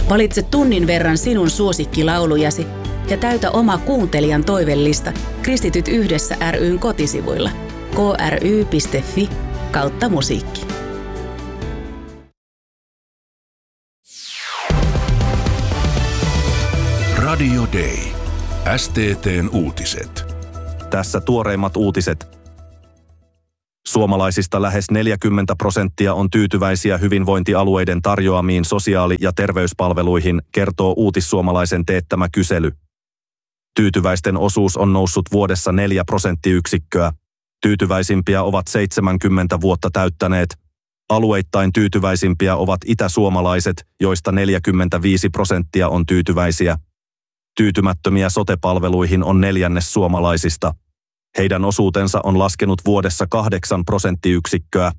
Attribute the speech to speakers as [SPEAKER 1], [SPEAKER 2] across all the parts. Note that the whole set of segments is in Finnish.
[SPEAKER 1] Valitse tunnin verran sinun suosikkilaulujasi ja täytä oma kuuntelijan toivellista Kristityt yhdessä ry:n kotisivuilla kry.fi/musiikki.
[SPEAKER 2] Radio Day. STT:n uutiset.
[SPEAKER 3] Tässä tuoreimmat uutiset. Suomalaisista lähes 40% on tyytyväisiä hyvinvointialueiden tarjoamiin sosiaali- ja terveyspalveluihin, kertoo Uutissuomalaisen teettämä kysely. Tyytyväisten osuus on noussut vuodessa 4 prosenttiyksikköä. Tyytyväisimpiä ovat 70 vuotta täyttäneet. Alueittain tyytyväisimpiä ovat itäsuomalaiset, joista 45% on tyytyväisiä. Tyytymättömiä sote-palveluihin on 1/4 suomalaisista. Heidän osuutensa on laskenut vuodessa 8 prosenttiyksikköä.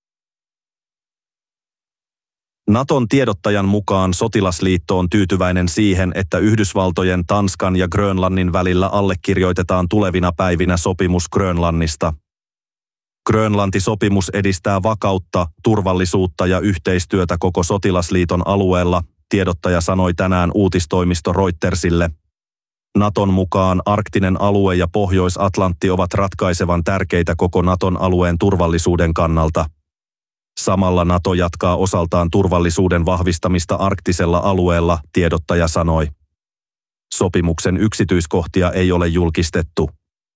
[SPEAKER 3] Naton tiedottajan mukaan sotilasliitto on tyytyväinen siihen, että Yhdysvaltojen, Tanskan ja Grönlannin välillä allekirjoitetaan tulevina päivinä sopimus Grönlannista. Grönlanti-sopimus edistää vakautta, turvallisuutta ja yhteistyötä koko sotilasliiton alueella, tiedottaja sanoi tänään uutistoimisto Reutersille. Naton mukaan arktinen alue ja Pohjois-Atlantti ovat ratkaisevan tärkeitä koko Naton alueen turvallisuuden kannalta. Samalla Nato jatkaa osaltaan turvallisuuden vahvistamista arktisella alueella, tiedottaja sanoi. Sopimuksen yksityiskohtia ei ole julkistettu.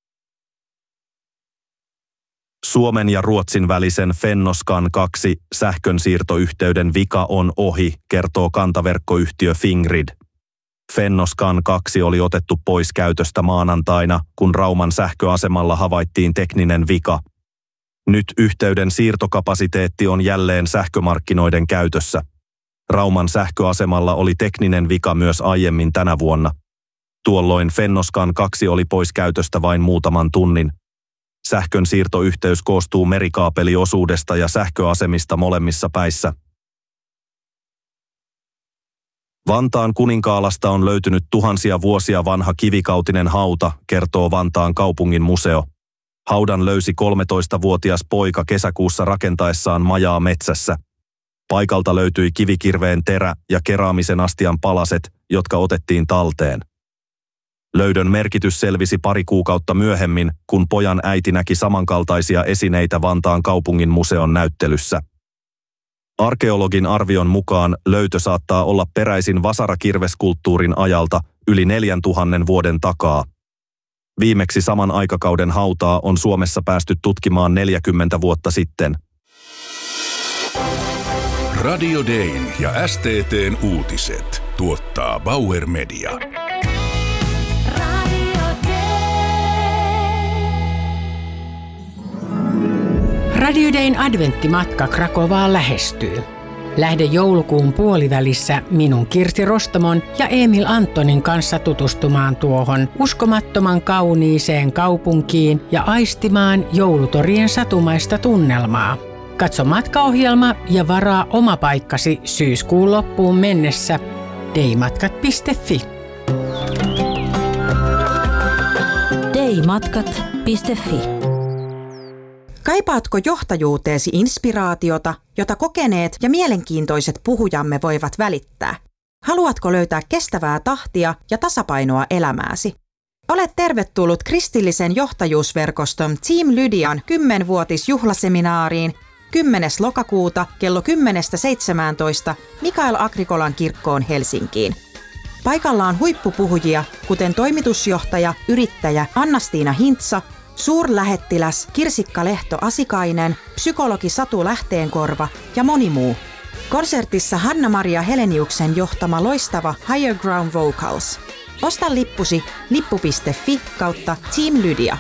[SPEAKER 3] Suomen ja Ruotsin välisen Fennoskan 2 sähkönsiirtoyhteyden vika on ohi, kertoo kantaverkkoyhtiö Fingrid. Fennoskan 2 oli otettu pois käytöstä maanantaina, kun Rauman sähköasemalla havaittiin tekninen vika. Nyt yhteyden siirtokapasiteetti on jälleen sähkömarkkinoiden käytössä. Rauman sähköasemalla oli tekninen vika myös aiemmin tänä vuonna. Tuolloin Fennoskan 2 oli pois käytöstä vain muutaman tunnin. Sähkön siirtoyhteys koostuu merikaapeliosuudesta ja sähköasemista molemmissa päissä. Vantaan Kuninkaalasta on löytynyt tuhansia vuosia vanha kivikautinen hauta, kertoo Vantaan kaupungin museo. Haudan löysi 13-vuotias poika kesäkuussa rakentaessaan majaa metsässä. Paikalta löytyi kivikirveen terä ja keraamisen astian palaset, jotka otettiin talteen. Löydön merkitys selvisi pari kuukautta myöhemmin, kun pojan äiti näki samankaltaisia esineitä Vantaan kaupungin museon näyttelyssä. Arkeologin arvion mukaan löytö saattaa olla peräisin vasarakirveskulttuurin ajalta yli 4000 vuoden takaa. Viimeksi saman aikakauden hautaa on Suomessa päästy tutkimaan 40 vuotta sitten.
[SPEAKER 2] Radio Dayn ja STT:n uutiset tuottaa Bauer Media.
[SPEAKER 4] Radio Dayn adventtimatka Krakovaan lähestyy. Lähde joulukuun puolivälissä minun Kirsi Rostamon ja Emil Antonin kanssa tutustumaan tuohon uskomattoman kauniiseen kaupunkiin ja aistimaan joulutorien satumaista tunnelmaa. Katso matkaohjelma ja varaa oma paikkasi syyskuun loppuun mennessä daymatkat.fi.
[SPEAKER 5] daymatkat.fi.
[SPEAKER 6] Kaipaatko johtajuuteesi inspiraatiota, jota kokeneet ja mielenkiintoiset puhujamme voivat välittää? Haluatko löytää kestävää tahtia ja tasapainoa elämääsi? Olet tervetullut kristillisen johtajuusverkoston Team Lydian 10-vuotisjuhlaseminaariin 10. lokakuuta kello 10-17 Mikael Agrikolan kirkkoon Helsinkiin. Paikalla on huippupuhujia, kuten toimitusjohtaja, yrittäjä Anna-Stiina Hintsa, suurlähettiläs Kirsikka Lehto-Asikainen, psykologi Satu Lähteenkorva ja moni muu. Konsertissa Hanna-Maria Heleniuksen johtama loistava Higher Ground Vocals. Osta lippusi lippu.fi/Team Lydia.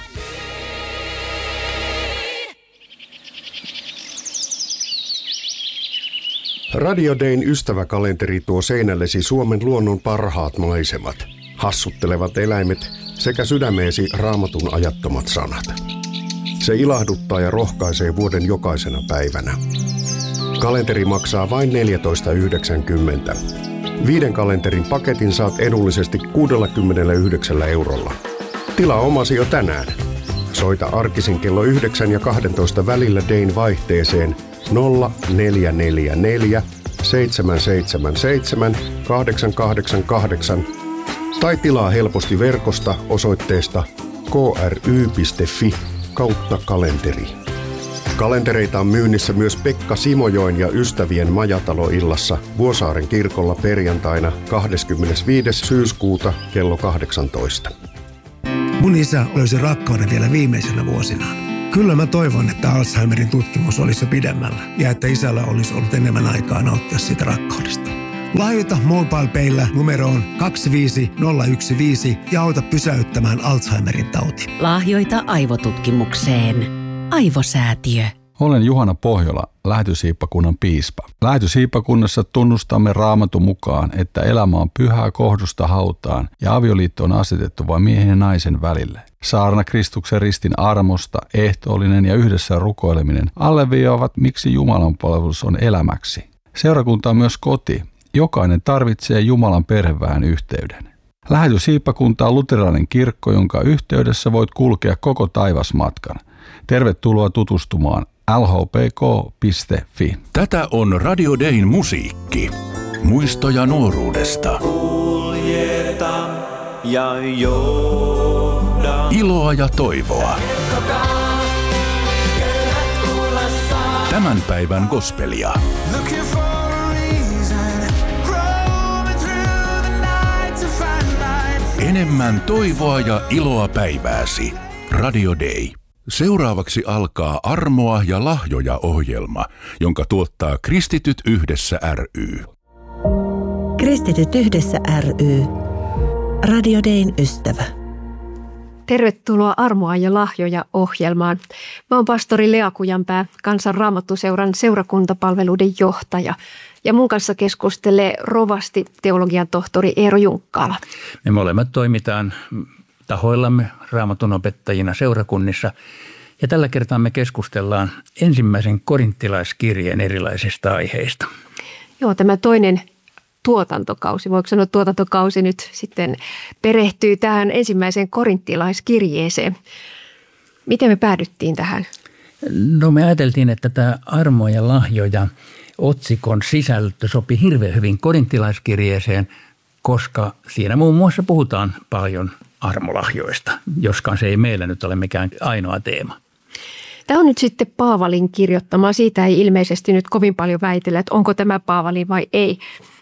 [SPEAKER 7] Radio Dayn ystäväkalenteri tuo seinällesi Suomen luonnon parhaat maisemat, hassuttelevat eläimet sekä sydämeesi Raamatun ajattomat sanat. Se ilahduttaa ja rohkaisee vuoden jokaisena päivänä. Kalenteri maksaa vain 14,90. 5 kalenterin paketin saat edullisesti 69 €. Tilaa omasi jo tänään. Soita arkisin kello 9 ja 12 välillä Dayn vaihteeseen 0444 777 888 tai tilaa helposti verkosta osoitteesta kry.fi/kalenteri. Kalentereita on myynnissä myös Pekka Simojoen ja ystävien majataloillassa Vuosaaren kirkolla perjantaina 25. syyskuuta kello 18.
[SPEAKER 5] Mun isä löysi rakkauden vielä viimeisenä vuosinaan. Kyllä mä toivon, että Alzheimerin tutkimus olisi jo pidemmällä ja että isällä olisi ollut enemmän aikaa nauttia siitä rakkaudesta. Lahjoita MobilePaylla numeroon 25015 ja auta pysäyttämään Alzheimerin tauti.
[SPEAKER 8] Lahjoita aivotutkimukseen. Aivosäätiö.
[SPEAKER 9] Olen Juhana Pohjola, Lähetyshiippakunnan piispa. Lähetyshiippakunnassa tunnustamme Raamatun mukaan, että elämä on pyhää kohdusta hautaan ja avioliitto on asetettu vain miehen ja naisen välille. Saarna Kristuksen ristin armosta, ehtoollinen ja yhdessä rukoileminen alleviivaavat, miksi Jumalan palvelus on elämäksi. Seurakunta on myös koti. Jokainen tarvitsee Jumalan perheväen yhteyden. Lähetyshiippakunta on luterilainen kirkko, jonka yhteydessä voit kulkea koko taivasmatkan. Tervetuloa tutustumaan lhpk.fi.
[SPEAKER 2] Tätä on Radio Dayn musiikki. Muistoja nuoruudesta.
[SPEAKER 10] Ja johda.
[SPEAKER 2] Iloa ja toivoa. Tämän päivän gospelia. Enemmän toivoa ja iloa päivääsi. Radio Day. Seuraavaksi alkaa Armoa ja lahjoja -ohjelma, jonka tuottaa Kristityt yhdessä ry.
[SPEAKER 8] Kristityt yhdessä ry. Radio Dayn ystävä.
[SPEAKER 11] Tervetuloa Armoa ja lahjoja -ohjelmaan. Mä oon pastori Lea Kujanpää, Kansan Raamattuseuran seurakuntapalveluiden johtaja. Ja mun kanssa keskustelee rovasti teologian tohtori Eero Junkkaala.
[SPEAKER 12] Me molemmat toimitaan tahoillamme Raamatun opettajina seurakunnissa. Ja tällä kertaa me keskustellaan ensimmäisen korinttilaiskirjeen erilaisista aiheista.
[SPEAKER 11] Joo, tämä toinen tuotantokausi, voiko sanoa tuotantokausi nyt sitten perehtyy tähän ensimmäiseen korinttilaiskirjeeseen. Miten me päädyttiin tähän?
[SPEAKER 12] No me ajateltiin, että tämä armo ja lahjoja otsikon sisältö sopi hirveän hyvin korinttilaiskirjeeseen, koska siinä muun muassa puhutaan paljon armolahjoista, joskaan se ei meillä nyt ole mikään ainoa teema.
[SPEAKER 11] Tämä on nyt sitten Paavalin kirjoittama. Siitä ei ilmeisesti nyt kovin paljon väitellä, että onko tämä Paavali vai ei.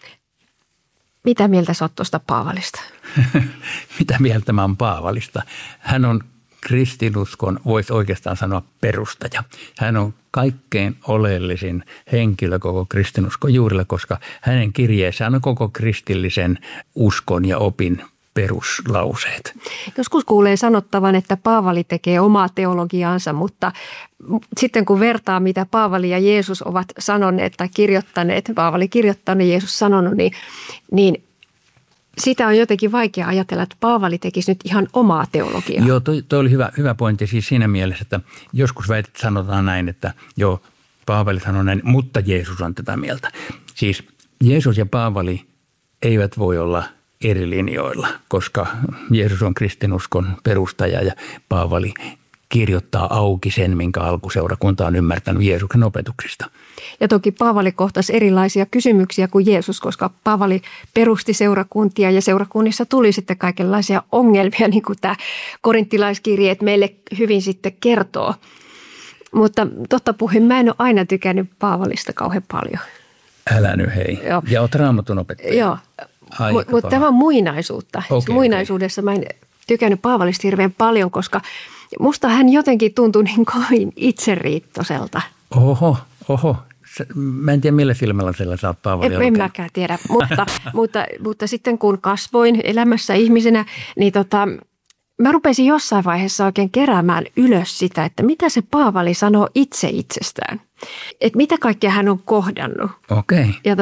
[SPEAKER 11] Mitä mieltä sä oot tuosta Paavalista?
[SPEAKER 12] Mitä mieltä mä oon Paavalista? Hän on kristinuskon, voisi oikeastaan sanoa, perustaja. Hän on kaikkein oleellisin henkilö koko kristinuskon juurilla, koska hänen kirjeessään on koko kristillisen uskon ja opin peruslauseet.
[SPEAKER 11] Joskus kuulee sanottavan, että Paavali tekee omaa teologiaansa, mutta sitten kun vertaa, mitä Paavali ja Jeesus ovat sanoneet tai kirjoittaneet, Paavali kirjoittanut ja Jeesus sanonut, niin sitä on jotenkin vaikea ajatella, että Paavali tekisi nyt ihan omaa teologiaa.
[SPEAKER 12] Joo, toi oli hyvä pointti siis siinä mielessä, että joskus sanotaan näin, että joo, Paavali sanoo näin, mutta Jeesus on tätä mieltä. Siis Jeesus ja Paavali eivät voi olla eri linjoilla, koska Jeesus on kristinuskon perustaja ja Paavali kirjoittaa auki sen, minkä alkuseurakunta on ymmärtänyt Jeesuksen opetuksista.
[SPEAKER 11] Ja toki Paavali kohtasi erilaisia kysymyksiä kuin Jeesus, koska Paavali perusti seurakuntia ja seurakunnissa tuli sitten kaikenlaisia ongelmia, niin kuin tämä korinttilaiskirjeet meille hyvin sitten kertoo. Mutta totta puheen, mä en ole aina tykännyt Paavalista kauhean paljon.
[SPEAKER 12] Älä nyt hei. Joo. Ja oot Raamatun opettaja.
[SPEAKER 11] Joo, mutta tämä on muinaisuutta. Okay, muinaisuudessa mä en tykännyt Paavalista hirveän paljon, koska musta hän jotenkin tuntui niin kovin itseriittoiselta.
[SPEAKER 12] Oho. Mä en tiedä, millä silmällä siellä saa Paavalia.
[SPEAKER 11] En mäkään tiedä, mutta sitten kun kasvoin elämässä ihmisenä, niin mä rupesin jossain vaiheessa oikein keräämään ylös sitä, että mitä se Paavali sanoo itse itsestään. Että mitä kaikkea hän on kohdannut.
[SPEAKER 12] Okei.
[SPEAKER 11] Ja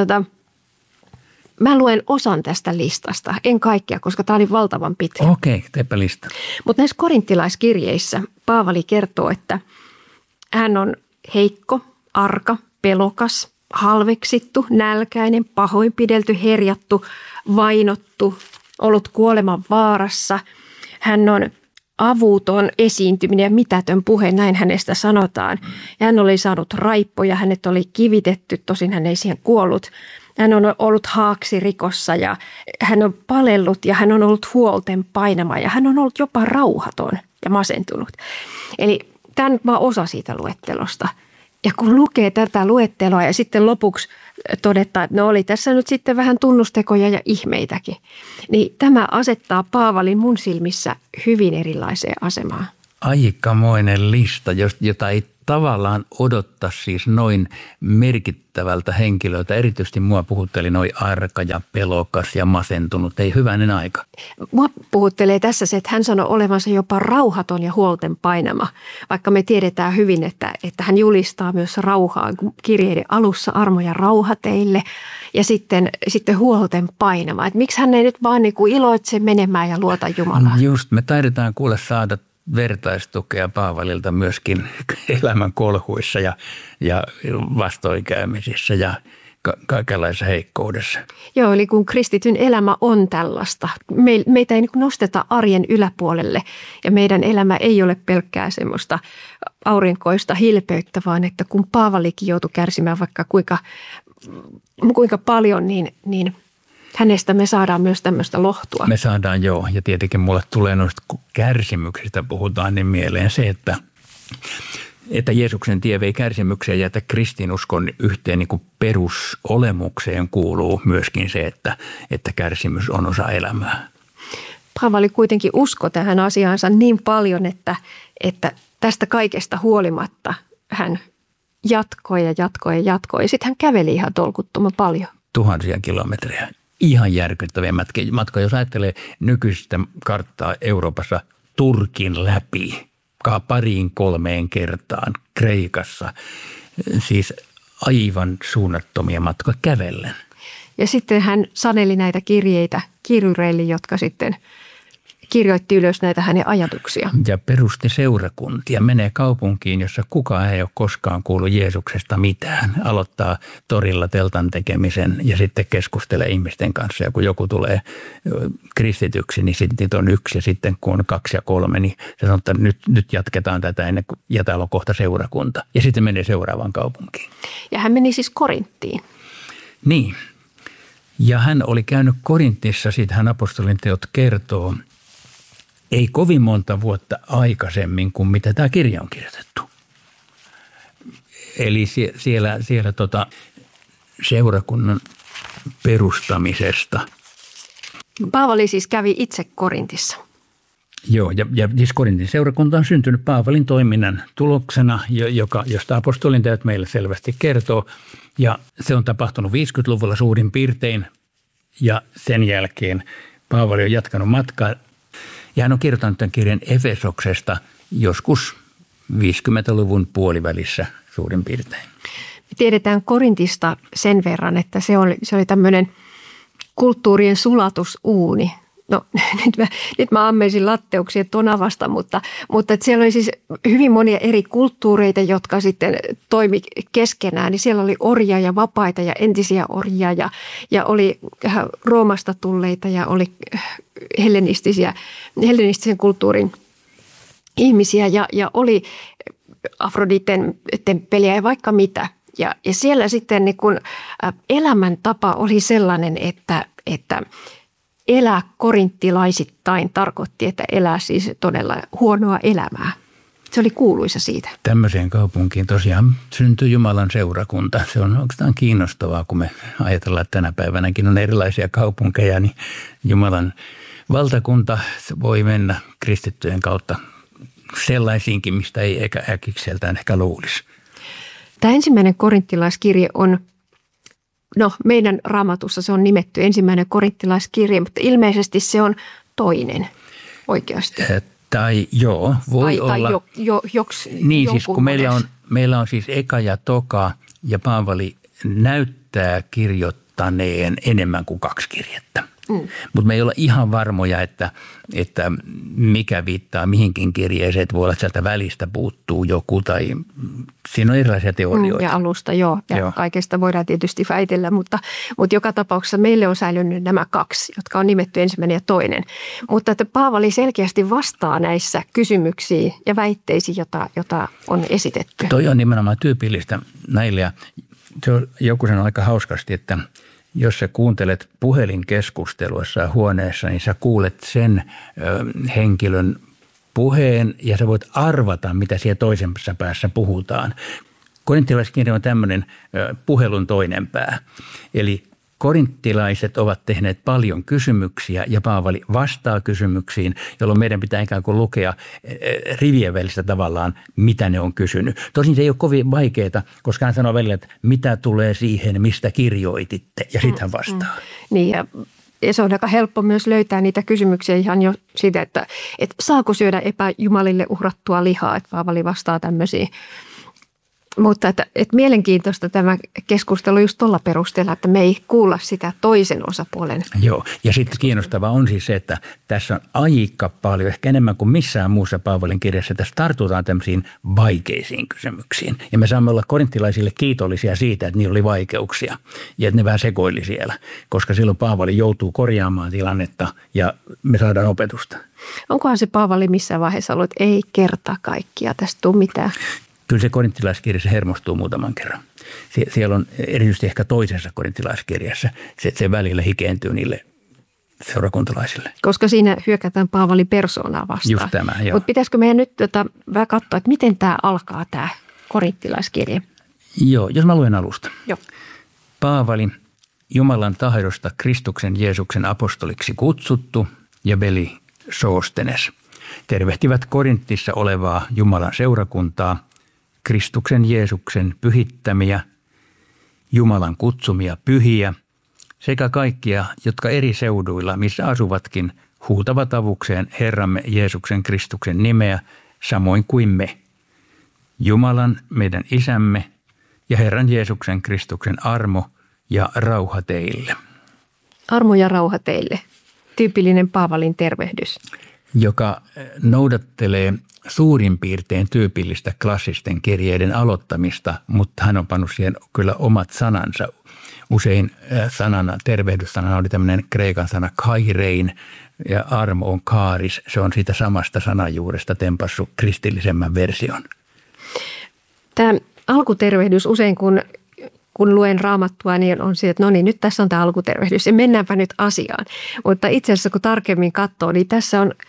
[SPEAKER 11] mä luen osan tästä listasta, en kaikkea, koska tämä oli valtavan pitkä.
[SPEAKER 12] Okei, teepä lista.
[SPEAKER 11] Mutta näissä korinttilaiskirjeissä Paavali kertoo, että hän on heikko, arka, pelokas, halveksittu, nälkäinen, pahoinpidelty, herjattu, vainottu, ollut kuoleman vaarassa. Hän on avuton esiintyminen ja mitätön puhe, näin hänestä sanotaan. Ja hän oli saanut raippoja, hänet oli kivitetty, tosin hän ei siihen kuollut. Hän on ollut haaksirikossa ja hän on palellut ja hän on ollut huolten painama ja hän on ollut jopa rauhaton ja masentunut. Eli tämä on vaan osa siitä luettelosta. Ja kun lukee tätä luetteloa ja sitten lopuksi todetaan, että no oli tässä nyt sitten vähän tunnustekoja ja ihmeitäkin, niin tämä asettaa Paavalin mun silmissä hyvin erilaiseen asemaan.
[SPEAKER 12] Aikamoinen lista, jota ei tavallaan odottaa siis noin merkittävältä henkilöltä. Erityisesti mua puhutteli noin arka ja pelokas ja masentunut. Ei hyvänen aika.
[SPEAKER 11] Mua puhuttelee tässä se, että hän sanoi olevansa jopa rauhaton ja huolten painama. Vaikka me tiedetään hyvin, että hän julistaa myös rauhaa kirjeiden alussa, armo ja rauha teille. Ja sitten huolten painama. Että miksi hän ei nyt vaan niin kuin iloitse menemään ja luota Jumalaan?
[SPEAKER 12] Just, me taidetaan kuule saada vertaistukea Paavalilta myöskin elämän kolhuissa ja vastoinkäymisissä ja kaikenlaisessa heikkoudessa.
[SPEAKER 11] Joo, eli kun kristityn elämä on tällaista. Meitä ei nosteta arjen yläpuolelle ja meidän elämä ei ole pelkkää semmoista aurinkoista hilpeyttä, vaan että kun Paavalikin joutui kärsimään vaikka kuinka paljon, niin hänestä me saadaan myös tämmöistä lohtua.
[SPEAKER 12] Me saadaan joo, ja tietenkin mulle tulee noista kärsimyksistä puhutaan niin mieleen se, että Jeesuksen tie vei kärsimykseen ja että kristinuskon yhteen niin kuin perusolemukseen kuuluu myöskin se, että kärsimys on osa elämää.
[SPEAKER 11] Paavali kuitenkin uskoi tähän asiaansa niin paljon, että tästä kaikesta huolimatta hän jatkoi. Sitten hän käveli ihan tolkuttoman paljon.
[SPEAKER 12] 1000 kilometriä. Ihan järkyttäviä matkoja. Jos ajattelee nykyistä karttaa Euroopassa Turkin läpi 2-3 kertaan Kreikassa, siis aivan suunnattomia matkoja kävellen.
[SPEAKER 11] Ja sitten hän saneli näitä kirjeitä kirjureille, jotka sitten kirjoitti ylös näitä hänen ajatuksia.
[SPEAKER 12] Ja perusti seurakuntia, menee kaupunkiin, jossa kukaan ei ole koskaan kuullut Jeesuksesta mitään. Aloittaa torilla teltan tekemisen ja sitten keskustelee ihmisten kanssa. Ja kun joku tulee kristityksi, niin sitten niitä on 1 ja sitten kun on 2 ja 3, niin se sanoo, että nyt jatketaan tätä ennen kuin ja täällä on kohta seurakunta. Ja sitten menee seuraavaan kaupunkiin.
[SPEAKER 11] Ja hän meni siis Korinttiin.
[SPEAKER 12] Niin. Ja hän oli käynyt Korintissa, siitä hän apostolin teot kertoo, ei kovin monta vuotta aikaisemmin kuin mitä tämä kirja on kirjoitettu. Eli siellä seurakunnan perustamisesta. Paavali
[SPEAKER 11] siis kävi itse Korintissa.
[SPEAKER 12] Joo, ja siis Korintin seurakunta on syntynyt Paavalin toiminnan tuloksena, josta apostolin teot meille selvästi kertoo. Ja se on tapahtunut 50-luvulla suurin piirtein ja sen jälkeen Paavali on jatkanut matkaa. Ja hän on kirjoittanut tämän kirjan Efesoksesta joskus 50-luvun puolivälissä suurin piirtein.
[SPEAKER 11] Me tiedetään Korintista sen verran, että se oli tämmöinen kulttuurien sulatusuuni. No nyt mä ammensin latteuksia tonavasta, mutta että siellä oli siis hyvin monia eri kulttuureita, jotka sitten toimi keskenään. Niin siellä oli orjia ja vapaita ja entisiä orjia ja oli Roomasta tulleita ja oli hellenistisen kulttuurin ihmisiä ja oli Afroditen temppeliä ja vaikka mitä. Ja siellä sitten niin kun elämäntapa oli sellainen, että elää korinttilaisittain tarkoitti, että elää siis todella huonoa elämää. Se oli kuuluisa siitä.
[SPEAKER 12] Tämmöiseen kaupunkiin tosiaan syntyi Jumalan seurakunta. Se on oikeastaan kiinnostavaa, kun me ajatellaan, että tänä päivänäkin on erilaisia kaupunkeja, niin Jumalan valtakunta voi mennä kristittyjen kautta sellaisiinkin, mistä ei äkikseltään ehkä luulisi.
[SPEAKER 11] Tämä ensimmäinen korinttilaiskirje on, meidän Raamatussa se on nimetty ensimmäinen korinttilaiskirje, mutta ilmeisesti se on toinen oikeasti.
[SPEAKER 12] Tai joo, voi olla. Niin siis kun meillä on siis eka ja toka ja Paavali näyttää kirjoittaneen enemmän kuin 2 kirjettä. Mutta me ei olla ihan varmoja, että mikä viittaa mihinkin kirjeeseen, että voi olla, että sieltä välistä puuttuu joku tai siinä on erilaisia teorioita.
[SPEAKER 11] Ja alusta, joo. Ja kaikesta voidaan tietysti väitellä, mutta joka tapauksessa meille on säilynyt nämä kaksi, jotka on nimetty ensimmäinen ja toinen. Mutta että Paavali selkeästi vastaa näissä kysymyksiin ja väitteisiin, jota on esitetty.
[SPEAKER 12] Toi on nimenomaan tyypillistä näille ja joku sanoi aika hauskasti, että jos sä kuuntelet puhelinkeskustelussa huoneessa, niin sä kuulet sen henkilön puheen ja sä voit arvata, mitä siellä toisessa päässä puhutaan. Korinttilaiskirja on tämmöinen puhelun toinen pää. Eli korinttilaiset ovat tehneet paljon kysymyksiä ja Paavali vastaa kysymyksiin, jolloin meidän pitää ikään kuin lukea rivien välistä tavallaan, mitä ne on kysynyt. Tosin se ei ole kovin vaikeaa, koska hän sanoo välillä, että mitä tulee siihen, mistä kirjoititte, ja sitten hän vastaa.
[SPEAKER 11] Niin ja se on aika helppo myös löytää niitä kysymyksiä ihan jo siitä, että saako syödä epäjumalille uhrattua lihaa, että Paavali vastaa tämmöisiin. Mutta että mielenkiintoista tämä keskustelu just tuolla perusteella, että me ei kuulla sitä toisen osapuolen.
[SPEAKER 12] Joo, ja sitten kiinnostavaa on siis se, että tässä on aika paljon, ehkä enemmän kuin missään muussa Paavalin kirjassa, tässä tartutaan tämmöisiin vaikeisiin kysymyksiin. Ja me saamme olla korinttilaisille kiitollisia siitä, että niillä oli vaikeuksia ja että ne vähän sekoili siellä, koska silloin Paavali joutuu korjaamaan tilannetta ja me saadaan opetusta.
[SPEAKER 11] Onkohan se Paavali missään vaiheessa ollut, että ei kerta kaikkia tästä tule mitään?
[SPEAKER 12] Kyllä se korinttilaiskirjassa hermostuu muutaman kerran. Siellä on erityisesti ehkä toisessa korinttilaiskirjassa, se välillä hikeentyy niille seurakuntalaisille.
[SPEAKER 11] Koska siinä hyökätään Paavalin persoonaa vastaan.
[SPEAKER 12] Just tämä, joo.
[SPEAKER 11] Mutta pitäisikö meidän nyt vähän katsoa, että miten tämä alkaa tämä korinttilaiskirja?
[SPEAKER 12] Joo, jos mä luen alusta.
[SPEAKER 11] Joo.
[SPEAKER 12] Paavali, Jumalan tahdosta Kristuksen Jeesuksen apostoliksi kutsuttu ja veli Soostenes tervehtivät Korintissa olevaa Jumalan seurakuntaa, Kristuksen Jeesuksen pyhittämiä, Jumalan kutsumia pyhiä sekä kaikkia, jotka eri seuduilla, missä asuvatkin, huutavat avukseen Herramme Jeesuksen Kristuksen nimeä, samoin kuin me. Jumalan, meidän Isämme ja Herran Jeesuksen Kristuksen armo ja rauha teille.
[SPEAKER 11] Armo ja rauha teille. Tyypillinen Paavalin tervehdys.
[SPEAKER 12] Joka noudattelee suurin piirtein tyypillistä klassisten kirjeiden aloittamista, mutta hän on pannut siihen kyllä omat sanansa. Usein tervehdyssanana oli tämmöinen kreikan sana kairein ja armo on kaaris. Se on siitä samasta sanajuuresta tempassut kristillisemmän version.
[SPEAKER 11] Tämä alkutervehdys usein kun luen Raamattua, niin on se, että no niin, nyt tässä on tämä alkutervehdys ja mennäänpä nyt asiaan. Mutta itse asiassa kun tarkemmin katsoo, niin tässä on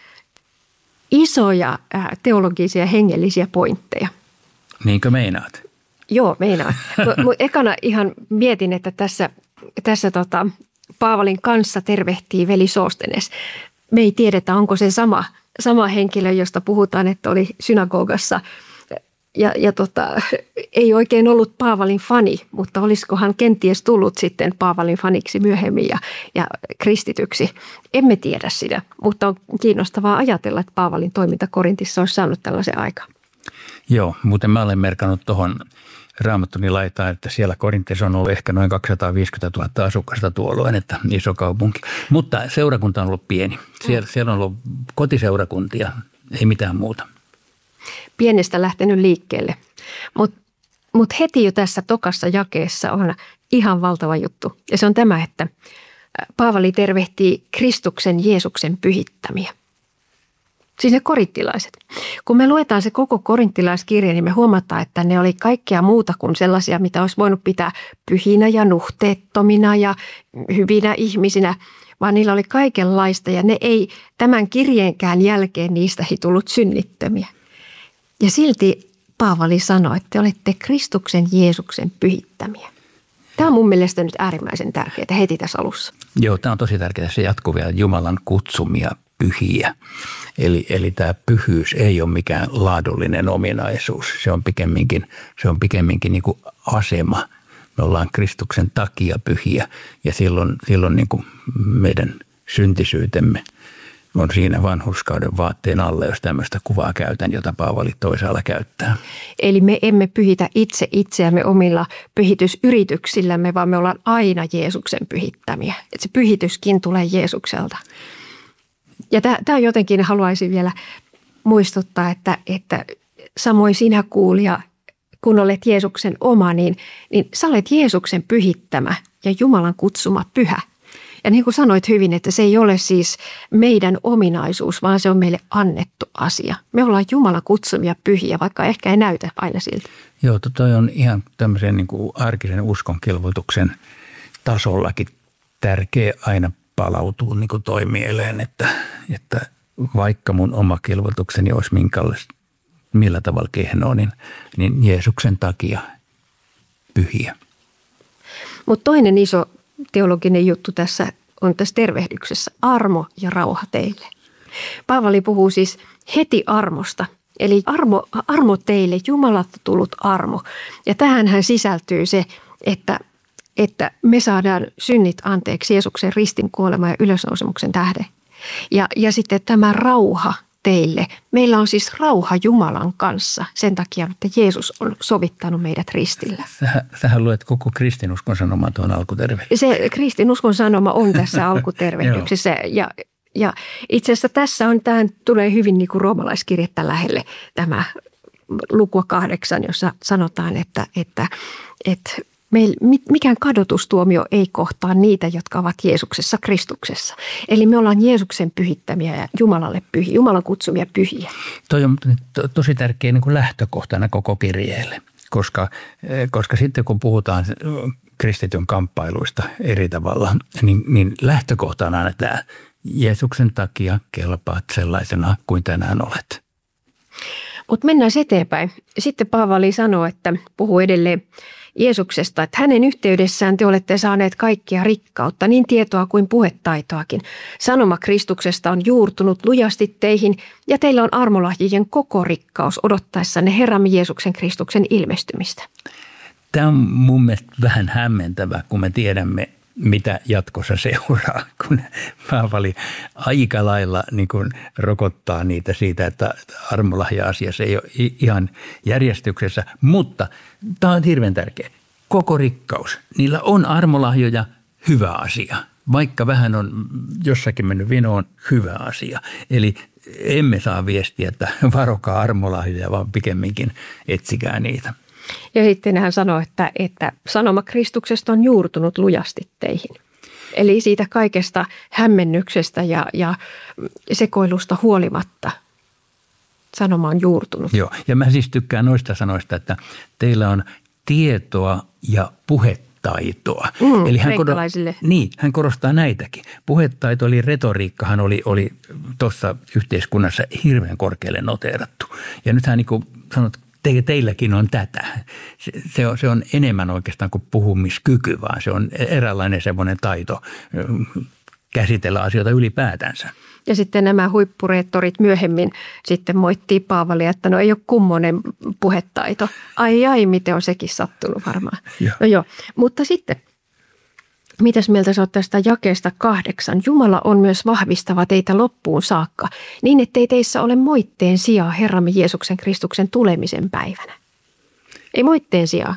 [SPEAKER 11] isoja teologisia hengellisiä pointteja.
[SPEAKER 12] Niinkö meinaat?
[SPEAKER 11] Joo, meinaan. Ekana ihan mietin, että tässä Paavalin kanssa tervehtii veli Soostenes. Me ei tiedetä, onko se sama henkilö, josta puhutaan, että oli synagogassa ja ei oikein ollut Paavalin fani, mutta olisiko hän kenties tullut sitten Paavalin faniksi myöhemmin ja kristityksi. Emme tiedä sitä, mutta on kiinnostavaa ajatella, että Paavalin toiminta Korintissa olisi saanut tällaisen aikaan.
[SPEAKER 12] Joo, muuten mä olen merkannut tuohon Raamattuni laitaan, että siellä Korintissa on ollut ehkä noin 250 000 asukasta tuolloin, että iso kaupunki. Mutta seurakunta on ollut pieni. Siellä on ollut kotiseurakuntia, ei mitään muuta.
[SPEAKER 11] Pienestä lähtenyt liikkeelle. Mutta heti jo tässä tokassa jakeessa on ihan valtava juttu. Ja se on tämä, että Paavali tervehtii Kristuksen Jeesuksen pyhittämiä. Siis ne korinttilaiset. Kun me luetaan se koko korinttilaiskirja, niin me huomataan, että ne oli kaikkea muuta kuin sellaisia, mitä olisi voinut pitää pyhinä ja nuhteettomina ja hyvinä ihmisinä, vaan niillä oli kaikenlaista ja ne ei tämän kirjeenkään jälkeen niistä ei tullut synnittömiä. Ja silti Paavali sanoi, että te olette Kristuksen Jeesuksen pyhittämiä. Tämä on mun mielestä nyt äärimmäisen tärkeää heti tässä alussa.
[SPEAKER 12] Joo, tämä on tosi tärkeää. Se jatkuvia Jumalan kutsumia pyhiä. Eli tämä pyhyys ei ole mikään laadullinen ominaisuus. Se on pikemminkin niin kuin asema. Me ollaan Kristuksen takia pyhiä ja silloin niin kuin meidän syntisyytemme on siinä vanhurskauden vaatteen alla, jos tämmöistä kuvaa käytän, jota Paavali toisaalla käyttää.
[SPEAKER 11] Eli me emme pyhitä itse itseämme omilla pyhitysyrityksillämme, vaan me ollaan aina Jeesuksen pyhittämiä. Että se pyhityskin tulee Jeesukselta. Ja tämä jotenkin haluaisin vielä muistuttaa, että samoin sinä kuulija, kun olet Jeesuksen oma, niin sä olet Jeesuksen pyhittämä ja Jumalan kutsuma pyhä. Ja niin kuin sanoit hyvin, että se ei ole siis meidän ominaisuus, vaan se on meille annettu asia. Me ollaan Jumalan kutsumia pyhiä, vaikka ehkä ei näytä aina siltä.
[SPEAKER 12] Joo, toi on ihan tämmöisen niin kuin arkisen uskonkilvoituksen tasollakin tärkeä aina palautua niin kuin toimieleen, että vaikka mun oma kilvoitukseni olisi millä tavalla kehnoa, niin Jeesuksen takia pyhiä.
[SPEAKER 11] Mutta toinen iso teologinen juttu tässä on tässä tervehdyksessä: armo ja rauha teille. Paavali puhuu siis heti armosta, eli armo teille, Jumalalta tullut armo. Ja tähänhän sisältyy se, että me saadaan synnit anteeksi Jeesuksen ristin kuoleman ja ylösnousemuksen tähden. Ja sitten tämä rauha teille. Meillä on siis rauha Jumalan kanssa sen takia, että Jeesus on sovittanut meidät ristillä.
[SPEAKER 12] Sähän luet koko kristinuskon sanoma tuon alkutervehdyksessä.
[SPEAKER 11] Se kristinuskon sanoma on tässä alkutervehdyksessä ja itse asiassa tässä tähän tulee hyvin niin kuin roomalaiskirjettä lähelle tämä luku 8, jossa sanotaan, että mikään kadotustuomio ei kohtaa niitä, jotka ovat Jeesuksessa Kristuksessa. Eli me ollaan Jeesuksen pyhittämiä ja Jumalalle pyhiä, Jumalan kutsumia pyhiä.
[SPEAKER 12] Toi on tosi tärkeä niin kuin lähtökohtana koko kirjeelle, koska sitten kun puhutaan kristityn kamppailuista eri tavalla, niin lähtökohtana on, että Jeesuksen takia kelpaat sellaisena kuin tänään olet.
[SPEAKER 11] Mutta mennään eteenpäin. Sitten Paavali sanoo, että puhuu edelleen Jeesuksesta, että hänen yhteydessään te olette saaneet kaikkia rikkautta, niin tietoa kuin puhetaitoakin. Sanoma Kristuksesta on juurtunut lujasti teihin ja teillä on armolahjien koko rikkaus odottaessanne Herramme Jeesuksen Kristuksen ilmestymistä.
[SPEAKER 12] Tämä on mun mielestä vähän hämmentävä, kun me tiedämme, mitä jatkossa seuraa, kun Paavali aika lailla niin kuin rokottaa niitä siitä, että armolahja-asiassa ei ole ihan järjestyksessä, mutta tämä on hirveän tärkeä. Koko rikkaus. Niillä on armolahjoja, hyvä asia. Vaikka vähän on jossakin mennyt vinoon, hyvä asia. Eli emme saa viestiä, että varokaa armolahjoja, vaan pikemminkin etsikää niitä.
[SPEAKER 11] Ja sitten hän sanoi, että sanoma Kristuksesta on juurtunut lujasti teihin. Eli siitä kaikesta hämmennyksestä ja sekoilusta huolimatta sanoma on juurtunut.
[SPEAKER 12] Joo, ja mä siis tykkään noista sanoista, että teillä on tietoa ja puhetaitoa.
[SPEAKER 11] Eli
[SPEAKER 12] hän korostaa näitäkin. Puhetaito eli retoriikkahan oli tuossa yhteiskunnassa hirveän korkealle noteerattu. Ja nythän niin kuin sanot, teilläkin on tätä. Se on enemmän oikeastaan kuin puhumiskyky, vaan se on eräänlainen semmoinen taito käsitellä asioita ylipäätänsä.
[SPEAKER 11] Ja sitten nämä huippureettorit myöhemmin sitten moittii Paavalia, että no ei ole kummonen puhetaito. Ai, miten on sekin sattunut varmaan. No joo, mutta sitten mitäs mieltä sä oot tästä jakeesta 8? Jumala on myös vahvistava teitä loppuun saakka, niin ettei teissä ole moitteen sijaa Herramme Jeesuksen Kristuksen tulemisen päivänä. Ei moitteen sijaa.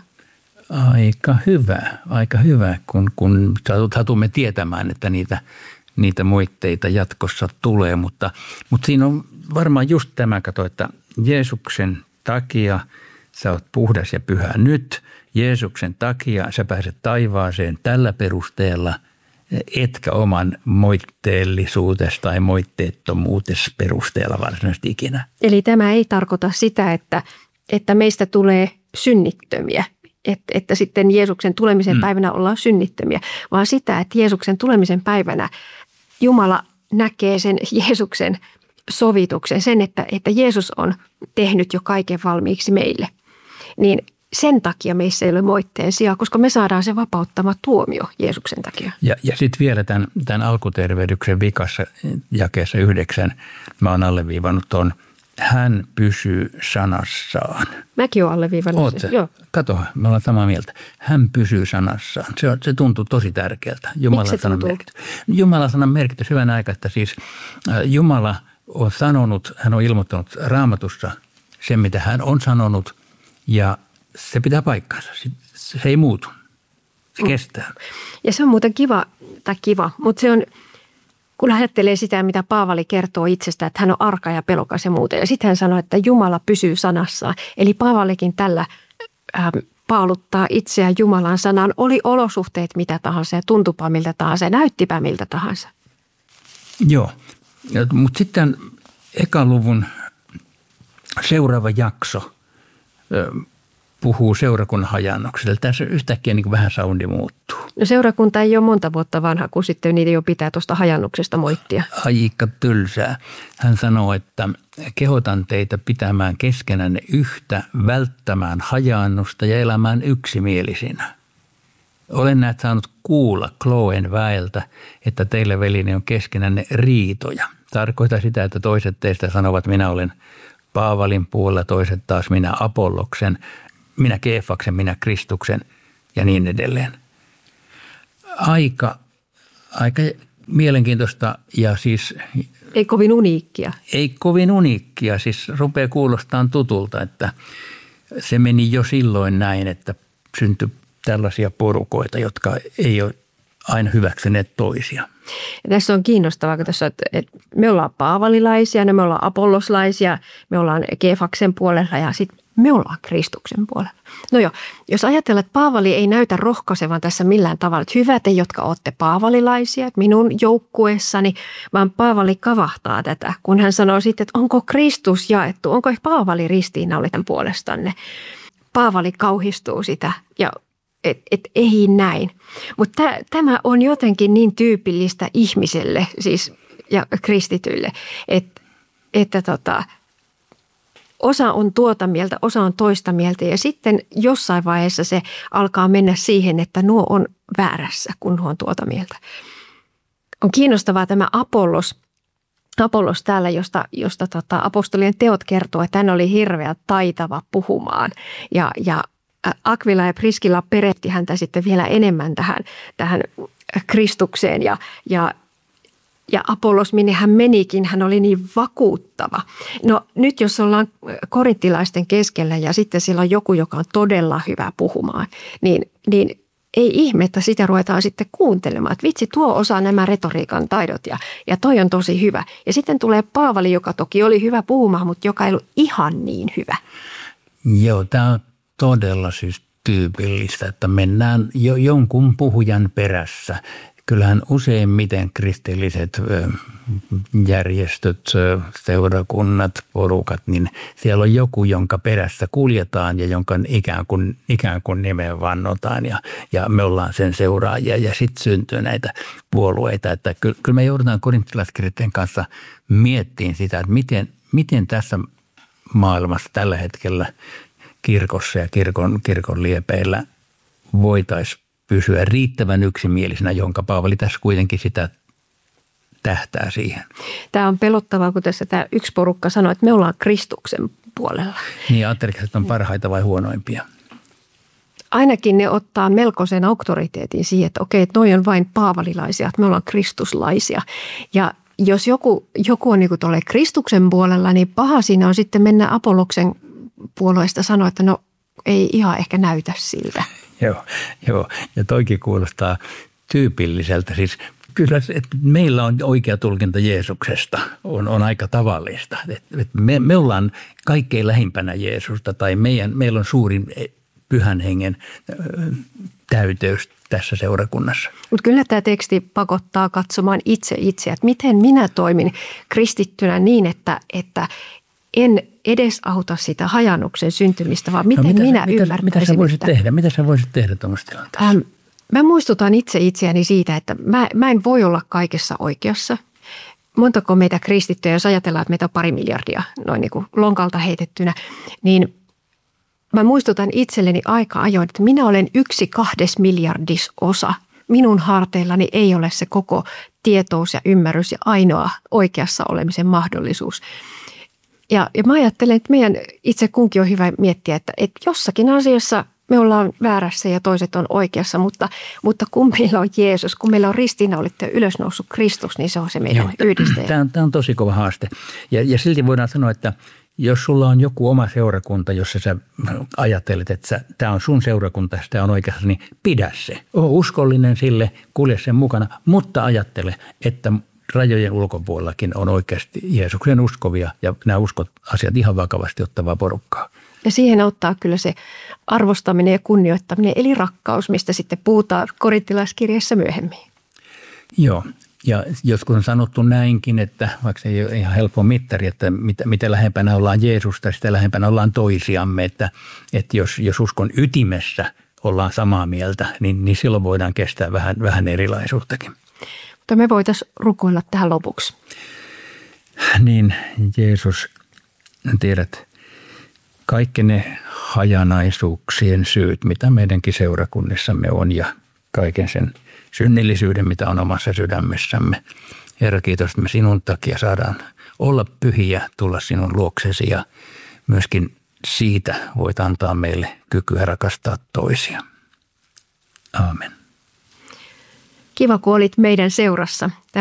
[SPEAKER 12] Aika hyvä, kun satumme tietämään, että niitä moitteita jatkossa tulee, mutta siinä on varmaan just tämä, että Jeesuksen takia sä oot puhdas ja pyhä nyt. Jeesuksen takia sä pääset taivaaseen tällä perusteella, etkä oman moitteellisuutesi tai moitteettomuutesi perusteella varsinaisesti ikinä.
[SPEAKER 11] Eli tämä ei tarkoita sitä, että meistä tulee synnittömiä, että sitten Jeesuksen tulemisen päivänä ollaan synnittömiä, vaan sitä, että Jeesuksen tulemisen päivänä Jumala näkee sen Jeesuksen sovituksen, sen, että Jeesus on tehnyt jo kaiken valmiiksi meille, niin sen takia meissä ei ole moitteen sijaa, koska me saadaan se vapauttama tuomio Jeesuksen takia.
[SPEAKER 12] Ja sitten vielä tämän alkutervehdyksen vikassa jakeessa 9 mä oon alleviivannut hän pysyy sanassaan.
[SPEAKER 11] Mäkin olen alleviivannut sen. Joo.
[SPEAKER 12] Kato, me ollaan samaa mieltä. Hän pysyy sanassaan. Se tuntuu tosi tärkeältä. Jumalan sanan merkitys hyvän aikaa, että siis Jumala on sanonut, hän on ilmoittanut Raamatussa sen, mitä hän on sanonut, ja se pitää paikkansa. Se ei muutu. Se kestää.
[SPEAKER 11] Ja se on muuten kiva, mutta se on, kun ajattelee sitä, mitä Paavali kertoo itsestä, että hän on arka ja pelokas ja muuta. Ja sitten hän sanoo, että Jumala pysyy sanassaan. Eli Paavalikin tällä paaluttaa itseään Jumalan sanaan. Oli olosuhteet mitä tahansa ja tuntupa miltä tahansa ja näyttipä miltä tahansa.
[SPEAKER 12] Joo, mutta sitten ekan luvun seuraava jakso puhuu seurakunnan hajannuksesta. Tässä yhtäkkiä niin kuin vähän soundi muuttuu.
[SPEAKER 11] No seurakunta ei ole monta vuotta vanha, kun sitten niitä jo pitää tuosta hajannuksesta moittia.
[SPEAKER 12] Aika tylsää. Hän sanoo, että kehotan teitä pitämään keskenänne yhtä, välttämään hajannusta ja elämään yksimielisinä. Olen näet saanut kuulla Kloen väeltä, että teille velini on keskenänne riitoja. Tarkoittaa sitä, että toiset teistä sanovat, minä olen Paavalin puolella, toiset taas minä Apolloksen, minä Keefaksen, minä Kristuksen ja niin edelleen. Aika mielenkiintoista ja siis...
[SPEAKER 11] Ei kovin uniikkia.
[SPEAKER 12] Ei kovin uniikkia, siis rupeaa kuulostamaan tutulta, että se meni jo silloin näin, että syntyi tällaisia porukoita, jotka ei ole aina hyväksyneet toisia.
[SPEAKER 11] Ja tässä on kiinnostavaa, kun tässä, että me ollaan paavalilaisia, me ollaan apolloslaisia, me ollaan Keefaksen puolella ja sitten me ollaan Kristuksen puolella. No joo, jos ajatellaan, että Paavali ei näytä rohkaisevan tässä millään tavalla, että hyvä te, jotka olette paavalilaisia, että minun joukkueessani, vaan Paavali kavahtaa tätä, kun hän sanoo sitten, että onko Kristus jaettu, onko Paavali ristiinnaulinen puolestanne. Paavali kauhistuu sitä ja että ei näin. Mutta tämä on jotenkin niin tyypillistä ihmiselle siis, ja kristityille, että osa on tuota mieltä, osa on toista mieltä ja sitten jossain vaiheessa se alkaa mennä siihen, että nuo on väärässä, kun nuo on tuota mieltä. On kiinnostavaa tämä Apollos täällä, josta apostolien teot kertoo, että hän oli hirveän taitava puhumaan ja Akvila ja Priskilla perehti häntä sitten vielä enemmän tähän Kristukseen ja Apollos, minne hän menikin, hän oli niin vakuuttava. No nyt jos ollaan korinttilaisten keskellä ja sitten siellä on joku, joka on todella hyvä puhumaan, niin ei ihme, että sitä ruvetaan sitten kuuntelemaan. Että vitsi, tuo osaa nämä retoriikan taidot ja toi on tosi hyvä. Ja sitten tulee Paavali, joka toki oli hyvä puhumaan, mutta joka ei ollut ihan niin hyvä.
[SPEAKER 12] Joo, tämä on todella siis tyypillistä, että mennään jonkun puhujan perässä. Kyllähän useimmiten kristilliset järjestöt, seurakunnat, porukat, niin siellä on joku, jonka perässä kuljetaan ja jonka ikään kuin nimeen vannotaan ja me ollaan sen seuraajia ja sitten syntyy näitä puolueita. Että kyllä me joudutaan korinttilaiskirjoitteen kanssa miettimään sitä, että miten tässä maailmassa tällä hetkellä kirkossa ja kirkon liepeillä voitaisiin pysyä riittävän yksimielisenä, jonka Paavali tässä kuitenkin sitä tähtää siihen.
[SPEAKER 11] Tämä on pelottavaa, kun tässä tämä yksi porukka sanoi, että me ollaan Kristuksen puolella.
[SPEAKER 12] Niin, ajatteliko, että on parhaita vai huonoimpia?
[SPEAKER 11] Ainakin ne ottaa melkoisen auktoriteetin siihen, että okei, että noi on vain paavalilaisia, että me ollaan kristuslaisia. Ja jos joku on niin kuin tuolle Kristuksen puolella, niin paha siinä on sitten mennä Apolloksen puolueesta sanoa, että no ei ihan ehkä näytä siltä.
[SPEAKER 12] Joo, ja toikin kuulostaa tyypilliseltä. Siis kyllä, että meillä on oikea tulkinta Jeesuksesta, on aika tavallista. Me ollaan kaikkein lähimpänä Jeesusta tai meillä on suurin pyhän hengen täyteys tässä seurakunnassa.
[SPEAKER 11] Mutta kyllä tämä teksti pakottaa katsomaan itseä, että miten minä toimin kristittynä niin, että en edesauta sitä hajannuksen syntymistä, vaan miten minä ymmärtäisin.
[SPEAKER 12] Mitä sä voisit tehdä tuommoista tilanteessa?
[SPEAKER 11] Mä muistutan itseäni siitä, että mä en voi olla kaikessa oikeassa. Montako meitä kristittyjä, jos ajatellaan, että meitä on 2 miljardia noin niin kuin lonkalta heitettynä, niin mä muistutan itselleni aika ajoin, että minä olen 1/2 miljardisosa. Minun harteillani ei ole se koko tietous ja ymmärrys ja ainoa oikeassa olemisen mahdollisuus. Ja mä ajattelen, että meidän itse kunkin on hyvä miettiä, että jossakin asiassa me ollaan väärässä ja toiset on oikeassa, mutta kun meillä on Jeesus, kun meillä on ristiinnaulittu ja ylösnoussut Kristus, niin se on se meidän yhdistäjä.
[SPEAKER 12] Tämä on tosi kova haaste. Ja silti voidaan sanoa, että jos sulla on joku oma seurakunta, jossa sä ajattelet, että tämä on sun seurakunta, tämä on oikeassa, niin pidä se. Ole uskollinen sille, kulje sen mukana, mutta ajattele, että rajojen ulkopuolellakin on oikeasti Jeesuksen uskovia ja nämä uskot asiat ihan vakavasti ottavaa porukkaa.
[SPEAKER 11] Ja siihen auttaa kyllä se arvostaminen ja kunnioittaminen, eli rakkaus, mistä sitten puhutaan korintilaiskirjassa myöhemmin.
[SPEAKER 12] Joo, ja joskus on sanottu näinkin, että vaikka se ei ole ihan helppo mittari, että mitä lähempänä ollaan Jeesusta, sitä lähempänä ollaan toisiamme, että jos uskon ytimessä ollaan samaa mieltä, niin silloin voidaan kestää vähän erilaisuuttakin.
[SPEAKER 11] Mutta me voitaisiin rukoilla tähän lopuksi.
[SPEAKER 12] Niin, Jeesus, tiedät, kaikki ne hajanaisuuksien syyt, mitä meidänkin seurakunnissamme on ja kaiken sen synnillisyyden, mitä on omassa sydämessämme. Herra, kiitos, että me sinun takia saadaan olla pyhiä, tulla sinun luoksesi ja myöskin siitä voit antaa meille kykyä rakastaa toisia. Aamen.
[SPEAKER 11] Kiva, kun olit meidän seurassa.